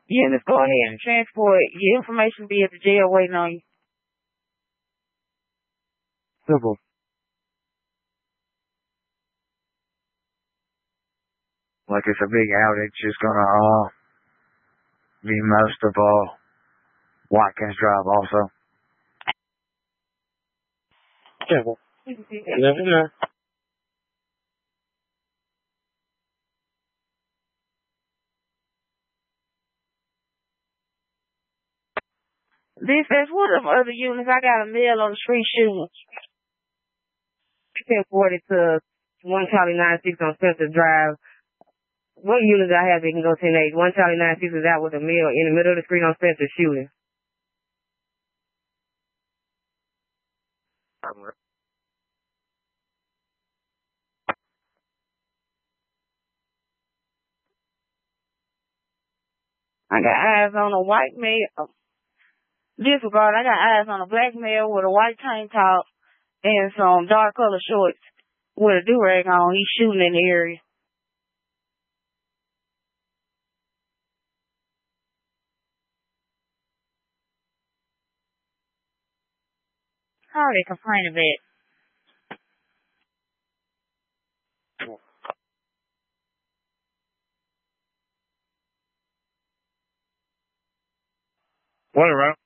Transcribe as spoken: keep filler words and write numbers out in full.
Yeah, let's go ahead and transport. Your information be at the jail waiting on you. Simple. Like it's a big outage, it's gonna uh, be most of uh, Watkins Drive also. Simple. Never know. Dispatch, what of other units? I got a mail on the street shooting. ten forty to one Charlie nine six on Spencer Drive. What unit I have, they can go ten eight. one Charlie nine six is out with a mail in the middle of the street on Spencer shooting. I got eyes on a white male. Disregard, I got eyes on a black male with a white tank top and some dark color shorts with a do-rag on. He's shooting in the area. How are they complaining about? What around?